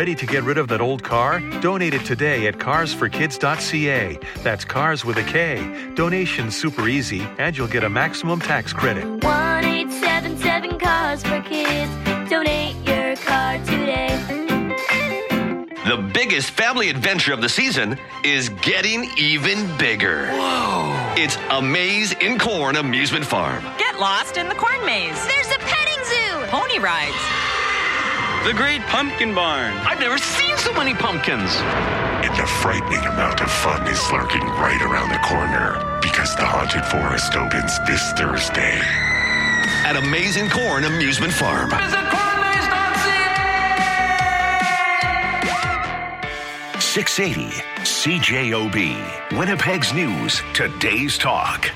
Ready to get rid of that old car? Donate it today at carsforkids.ca. That's cars with a K. Donation's super easy, and you'll get a maximum tax credit. 1-877-CARS-FOR-KIDS. Donate your car today. The biggest family adventure of the season is getting even bigger. Whoa! It's A Maze in Corn Amusement Farm. Get lost in the corn maze. There's a petting zoo. Pony rides. The Great Pumpkin Barn. I've never seen so many pumpkins. And a frightening amount of fun is lurking right around the corner because the Haunted Forest opens this Thursday. At A Maze in Corn Amusement Farm. Visit cornmaze.ca. 680 CJOB, Winnipeg's News, Today's Talk.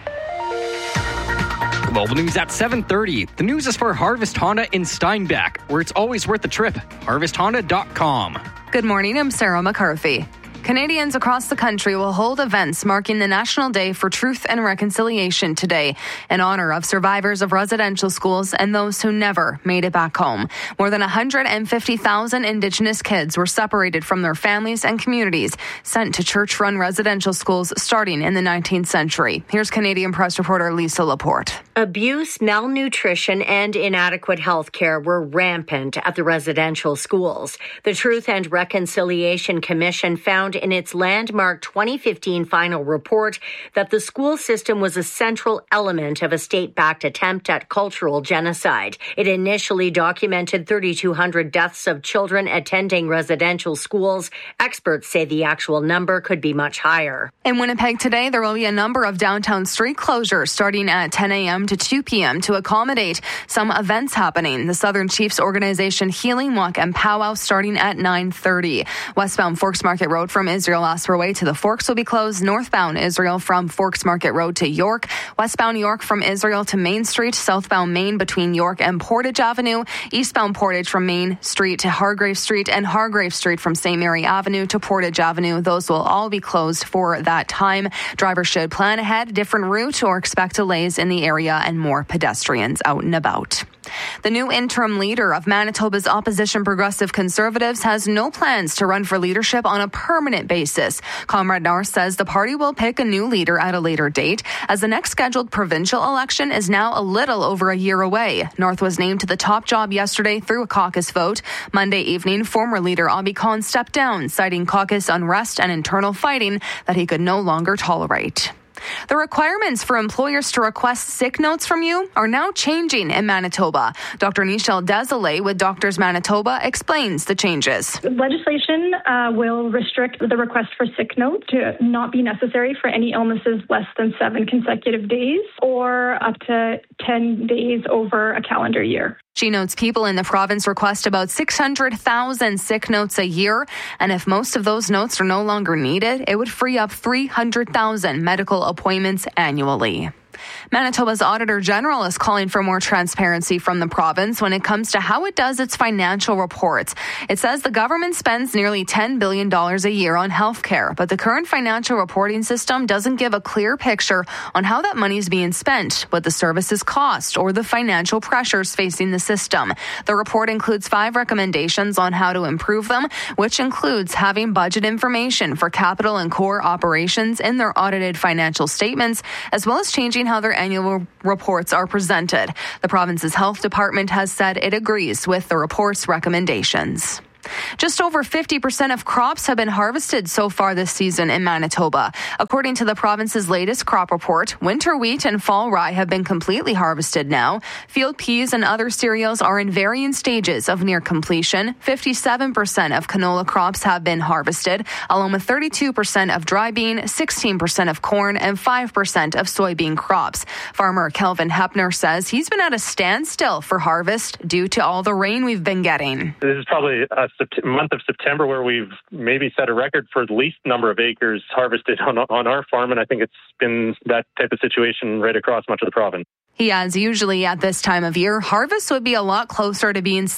Global News at 7:30. The news is for Harvest Honda in Steinbach, where it's always worth the trip. HarvestHonda.com. Good morning, I'm Sarah McCarthy. Canadians across the country will hold events marking the National Day for Truth and Reconciliation today in honor of survivors of residential schools and those who never made it back home. More than 150,000 Indigenous kids were separated from their families and communities, sent to church-run residential schools starting in the 19th century. Here's Canadian Press reporter Lisa Laporte. Abuse, malnutrition, and inadequate health care were rampant at the residential schools. The Truth and Reconciliation Commission found in its landmark 2015 final report that the school system was a central element of a state-backed attempt at cultural genocide. It initially documented 3,200 deaths of children attending residential schools. Experts say the actual number could be much higher. In Winnipeg today, there will be a number of downtown street closures starting at 10 a.m. to 2 p.m. to accommodate some events happening. The Southern Chiefs organization Healing Walk and Powwow starting at 9:30. Westbound Forks Market Road from Israel Asper Way to the Forks will be closed. Northbound Israel from Forks Market Road to York. Westbound York from Israel to Main Street. Southbound Main between York and Portage Avenue. Eastbound Portage from Main Street to Hargrave Street, and Hargrave Street from St. Mary Avenue to Portage Avenue. Those will all be closed for that time. Drivers should plan ahead, different route, or expect delays in the area and more pedestrians out and about. The new interim leader of Manitoba's opposition Progressive Conservatives has no plans to run for leadership on a permanent basis. Comrade North says the party will pick a new leader at a later date, as the next scheduled provincial election is now a little over a year away. North was named to the top job yesterday through a caucus vote. Monday evening, former leader Abhi Khan stepped down, citing caucus unrest and internal fighting that he could no longer tolerate. The requirements for employers to request sick notes from you are now changing in Manitoba. Dr. Nichelle Desolé with Doctors Manitoba explains the changes. Legislation will restrict the request for sick note to not be necessary for any illnesses less than 7 consecutive days or up to 10 days over a calendar year. She notes people in the province request about 600,000 sick notes a year, and if most of those notes are no longer needed, it would free up 300,000 medical appointments annually. Manitoba's Auditor General is calling for more transparency from the province when it comes to how it does its financial reports. It says the government spends nearly $10 billion a year on health care, but the current financial reporting system doesn't give a clear picture on how that money is being spent, what the services cost, or the financial pressures facing the system. The report includes 5 recommendations on how to improve them, which includes having budget information for capital and core operations in their audited financial statements, as well as changing how their annual reports are presented. The province's health department has said it agrees with the report's recommendations. Just over 50% of crops have been harvested so far this season in Manitoba. According to the province's latest crop report, winter wheat and fall rye have been completely harvested now. Field peas and other cereals are in varying stages of near completion. 57% of canola crops have been harvested, along with 32% of dry bean, 16% of corn, and 5% of soybean crops. Farmer Kelvin Hepner says he's been at a standstill for harvest due to all the rain we've been getting. This is probably month of September where we've maybe set a record for the least number of acres harvested on our farm, and I think it's been that type of situation right across much of the province. He adds usually at this time of year, harvest would be a lot closer to being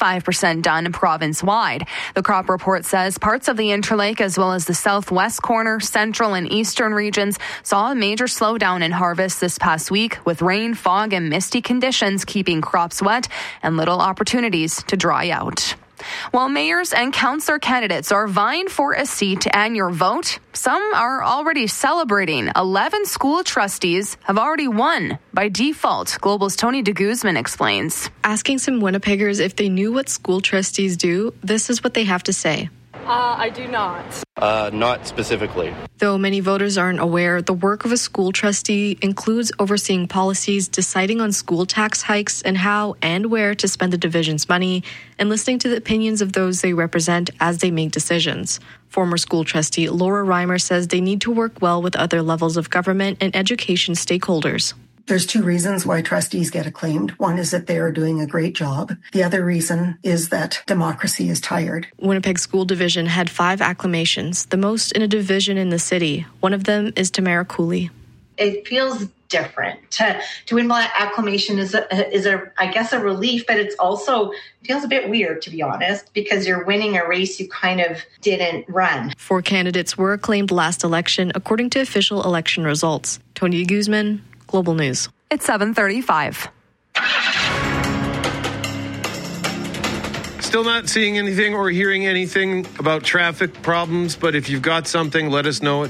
75% done province-wide. The crop report says parts of the Interlake as well as the southwest corner, central and eastern regions saw a major slowdown in harvest this past week, with rain, fog, and misty conditions keeping crops wet and little opportunities to dry out. While mayors and councillor candidates are vying for a seat and your vote, some are already celebrating. 11 school trustees have already won by default. Global's Tony de Guzman explains. Asking some Winnipeggers if they knew what school trustees do, this is what they have to say. I do not. Not specifically. Though many voters aren't aware, the work of a school trustee includes overseeing policies, deciding on school tax hikes and how and where to spend the division's money, and listening to the opinions of those they represent as they make decisions. Former school trustee Laura Reimer says they need to work well with other levels of government and education stakeholders. There's two reasons why trustees get acclaimed. One is that they are doing a great job. The other reason is that democracy is tired. Winnipeg School Division had 5 acclamations, the most in a division in the city. One of them is Tamara Cooley. It feels different. To win by acclamation is I guess a relief, but it feels a bit weird, to be honest, because you're winning a race you kind of didn't run. 4 candidates were acclaimed last election, according to official election results. Tony Guzman, Global News. It's 7:35. Still not seeing anything or hearing anything about traffic problems, but if you've got something, let us know at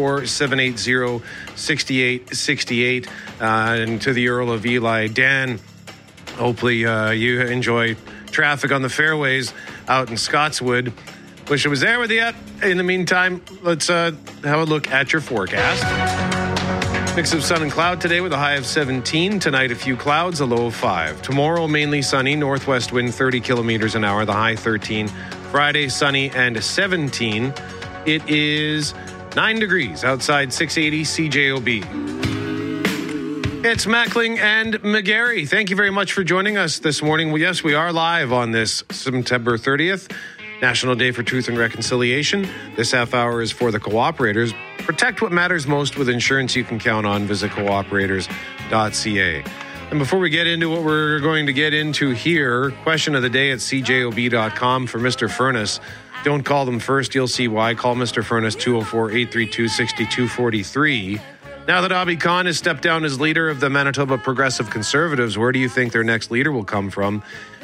204-780-6868. And to the Earl of Eli, Dan, hopefully you enjoy traffic on the fairways out in Scotswood. Wish I was there with you. In the meantime, let's have a look at your forecast. Mix of sun and cloud today with a high of 17. Tonight, a few clouds, a low of 5. Tomorrow, mainly sunny, northwest wind 30 kilometers an hour, the high 13. Friday, sunny and 17. It is 9 degrees outside 680 CJOB. It's Mackling and McGarry. Thank you very much for joining us this morning. Well, yes, we are live on this September 30th, National Day for Truth and Reconciliation. This half hour is for the cooperators. Protect what matters most with insurance you can count on. Visit cooperators.ca. And before we get into what we're going to get into here, question of the day at cjob.com for Mr. Furness. Don't call them first. You'll see why. Call Mr. Furness 204-832-6243. Now that Abhi Khan has stepped down as leader of the Manitoba Progressive Conservatives, where do you think their next leader will come from?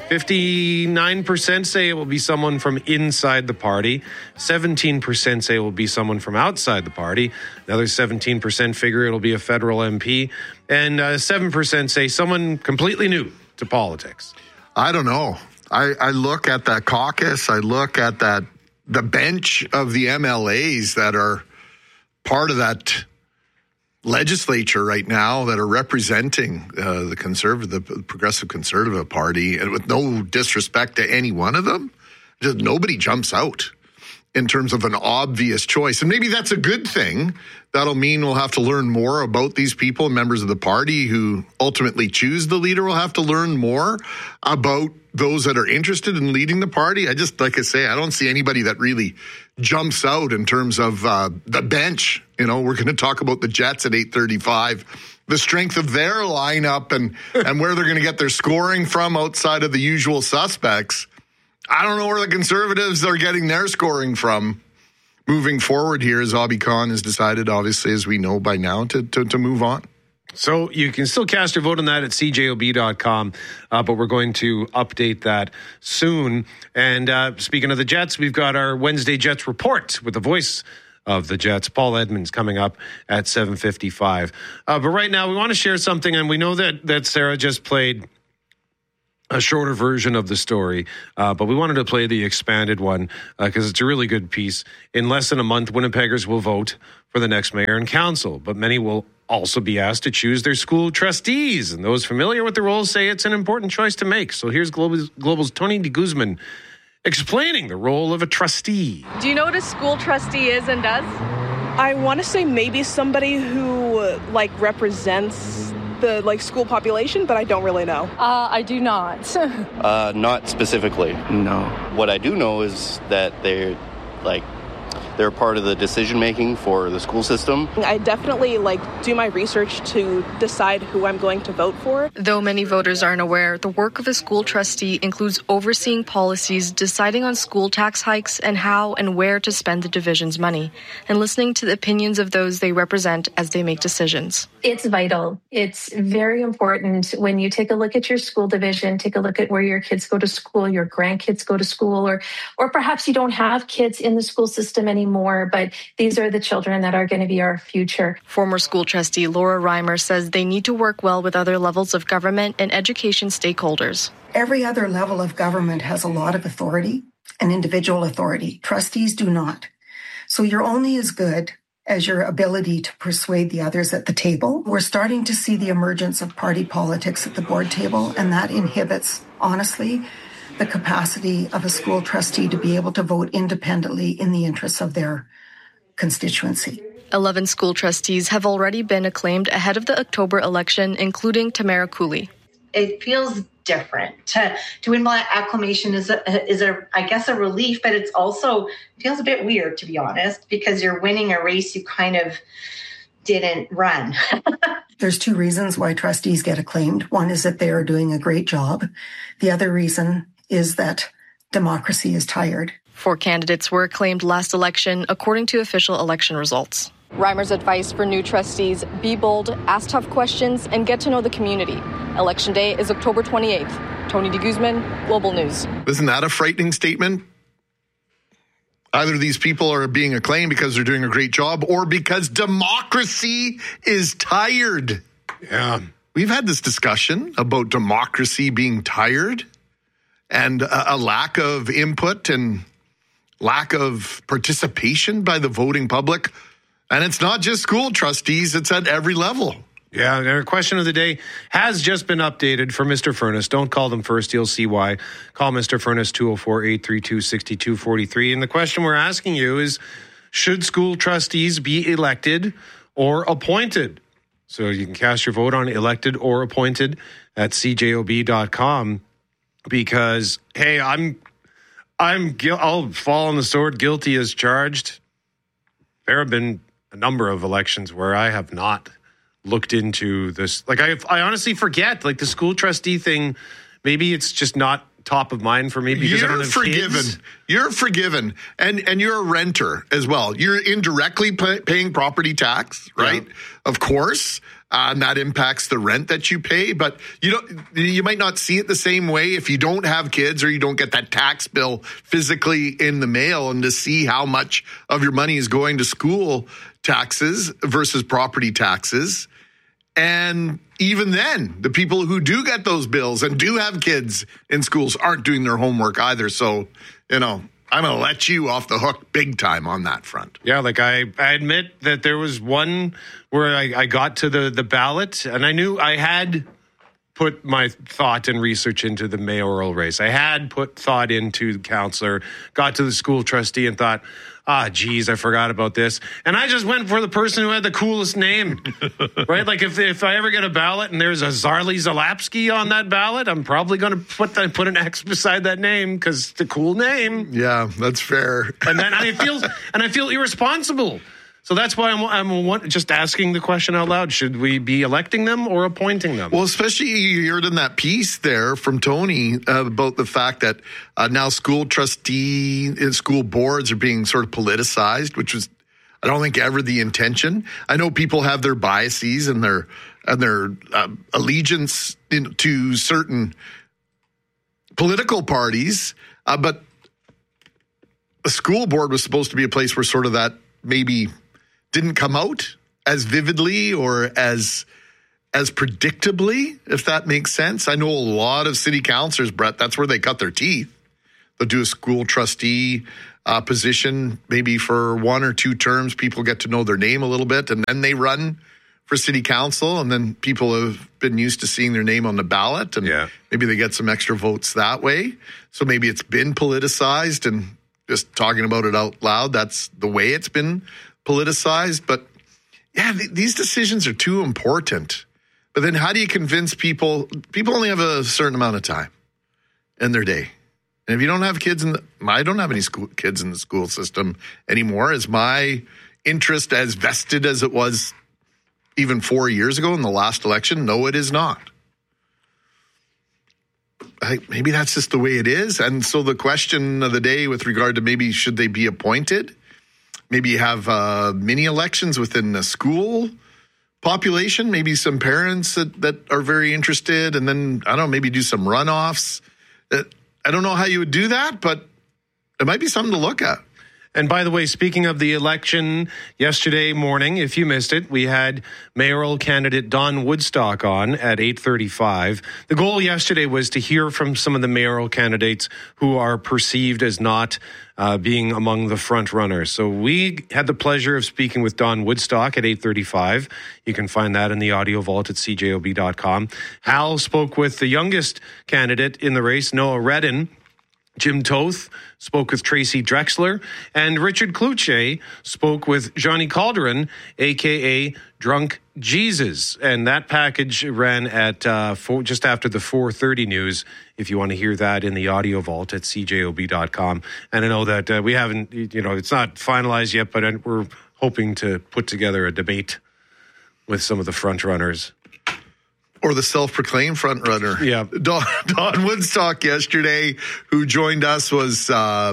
59% say it will be someone from inside the party. 17% say it will be someone from outside the party. Another 17% figure it'll be a federal MP. And 7% say someone completely new to politics. I don't know. I look at that caucus. I look at the bench of the MLAs that are part of that legislature right now that are representing the Progressive Conservative Party, and with no disrespect to any one of them, just nobody jumps out in terms of an obvious choice. And maybe that's a good thing. That'll mean we'll have to learn more about these people, members of the party who ultimately choose the leader. We'll have to learn more about those that are interested in leading the party. I just, like I say, I don't see anybody that really jumps out in terms of the bench. You know, we're going to talk about the Jets at 8:35, the strength of their lineup and where they're going to get their scoring from outside of the usual suspects. I don't know where the Conservatives are getting their scoring from moving forward here, as Abhi Khan has decided, obviously, as we know by now, to move on. So you can still cast your vote on that at cjob.com, but we're going to update that soon. And speaking of the Jets, we've got our Wednesday Jets report with the voice of the Jets, Paul Edmonds, coming up at 7:55. But right now, we want to share something, and we know that Sarah just played a shorter version of the story, but we wanted to play the expanded one because it's a really good piece. In less than a month, Winnipeggers will vote for the next mayor and council, but many will also be asked to choose their school trustees, and those familiar with the roles say it's an important choice to make. So here's Global's Tony de Guzman explaining the role of a trustee. Do you know what a school trustee is and does? I want to say maybe somebody who represents the school population, but I don't really know. I do not. Not specifically. No. What I do know is that they're They're part of the decision making for the school system. I definitely do my research to decide who I'm going to vote for. Though many voters aren't aware, the work of a school trustee includes overseeing policies, deciding on school tax hikes, and how and where to spend the division's money, and listening to the opinions of those they represent as they make decisions. It's vital. It's very important when you take a look at your school division, take a look at where your kids go to school, your grandkids go to school, or perhaps you don't have kids in the school system anymore, but these are the children that are going to be our future. Former school trustee Laura Reimer says they need to work well with other levels of government and education stakeholders. Every other level of government has a lot of authority and individual authority. Trustees do not. So you're only as good as your ability to persuade the others at the table. We're starting to see the emergence of party politics at the board table, and that inhibits, honestly, the capacity of a school trustee to be able to vote independently in the interests of their constituency. 11 school trustees have already been acclaimed ahead of the October election, including Tamara Cooley. It feels different. To win acclamation is I guess a relief, but it feels a bit weird, to be honest, because you're winning a race you kind of didn't run. There's two reasons why trustees get acclaimed. One is that they are doing a great job. The other reason is that democracy is tired. 4 candidates were acclaimed last election, according to official election results. Reimer's advice for new trustees: be bold, ask tough questions, and get to know the community. Election day is October 28th. Tony de Guzman, Global News. Isn't that a frightening statement? Either these people are being acclaimed because they're doing a great job or because democracy is tired. Yeah. We've had this discussion about democracy being tired and a lack of input and lack of participation by the voting public. And it's not just school trustees, it's at every level. Yeah, our question of the day has just been updated for Mr. Furness. Don't call them first, you'll see why. Call Mr. Furness 204-832-6243. And the question we're asking you is, should school trustees be elected or appointed? So you can cast your vote on elected or appointed at cjob.com because, hey, I'll fall on the sword, guilty as charged. There have been a number of elections where I have not looked into this. I honestly forget, the school trustee thing, maybe it's just not top of mind for me because I don't have kids. You're forgiven. And you're a renter as well. You're indirectly paying property tax, right? Yeah. Of course. And that impacts the rent that you pay, but you might not see it the same way if you don't have kids or you don't get that tax bill physically in the mail, and to see how much of your money is going to school taxes versus property taxes. And even then, the people who do get those bills and do have kids in schools aren't doing their homework either. So, I'm going to let you off the hook big time on that front. Yeah, I admit that there was one where I got to the ballot, and I knew I had put my thought and research into the mayoral race. I had put thought into the counselor, got to the school trustee and thought, geez, I forgot about this. And I just went for the person who had the coolest name, right? If I ever get a ballot and there's a Zarly Zalapski on that ballot, I'm probably going to put an X beside that name because it's a cool name. Yeah, that's fair. And then I feel irresponsible. So that's why I'm just asking the question out loud. Should we be electing them or appointing them? Well, especially you heard in that piece there from Tony about the fact that now school trustee and school boards are being sort of politicized, which was, I don't think, ever the intention. I know people have their biases and their allegiance to certain political parties, but a school board was supposed to be a place where sort of that maybe didn't come out as vividly or as predictably, if that makes sense. I know a lot of city councilors, Brett, that's where they cut their teeth. They'll do a school trustee position maybe for 1 or 2 terms. People get to know their name a little bit, and then they run for city council, and then people have been used to seeing their name on the ballot, and maybe they get some extra votes that way. So maybe it's been politicized, and just talking about it out loud, that's the way it's been politicized. But yeah, these decisions are too important. But then how do you convince people? People only have a certain amount of time in their day. And if you don't have kids I don't have any kids in the school system anymore. Is my interest as vested as it was even 4 years ago in the last election? No, it is not. Maybe that's just the way it is. And so the question of the day with regard to maybe should they be appointed, maybe have mini elections within the school population, maybe some parents that are very interested, and then, I don't know, maybe do some runoffs. I don't know how you would do that, but it might be something to look at. And by the way, speaking of the election, yesterday morning, if you missed it, we had mayoral candidate Don Woodstock on at 8:35. The goal yesterday was to hear from some of the mayoral candidates who are perceived as not being among the front runners. So we had the pleasure of speaking with Don Woodstock at 8:35. You can find that in the audio vault at cjob.com. Hal spoke with the youngest candidate in the race, Noah Redden. Jim Toth spoke with Tracy Drexler, and Richard Cloutier spoke with Johnny Calderon, a.k.a. Drunk Jesus. And that package ran at just after the 4:30 news, if you want to hear that in the audio vault at cjob.com. And I know that we haven't, it's not finalized yet, but we're hoping to put together a debate with some of the front runners. Or the self-proclaimed front runner. Yeah. Don Woodstock yesterday, who joined us, was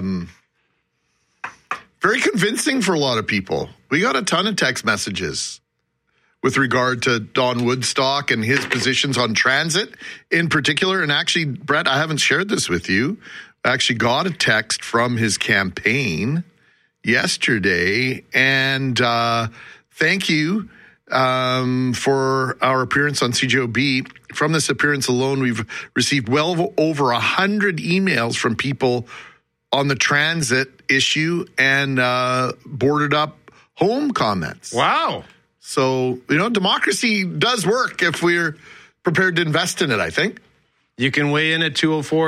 very convincing for a lot of people. We got a ton of text messages with regard to Don Woodstock and his positions on transit in particular. And actually, Brett, I haven't shared this with you. I actually got a text from his campaign yesterday. And thank you for our appearance on CJOB. From this appearance alone, we've received well over 100 emails from people on the transit issue and boarded up home comments. Wow. So, democracy does work if we're prepared to invest in it, I think. You can weigh in at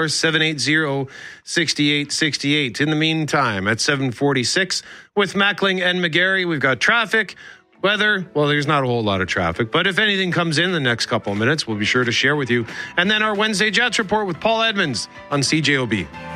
204-780-6868. In the meantime, at 7:46 with Mackling and McGarry, we've got traffic. Weather, well, there's not a whole lot of traffic, but if anything comes in the next couple of minutes, we'll be sure to share with you. And then our Wednesday Jets Report with Paul Edmonds on CJOB.